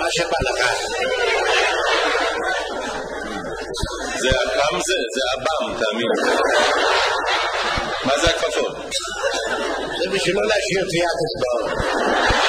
מה שבא לך. זה הבם זה הבם, תאמין. מה זה הכפפות? זה בשביל לא להשאיר טביעת אצבעות.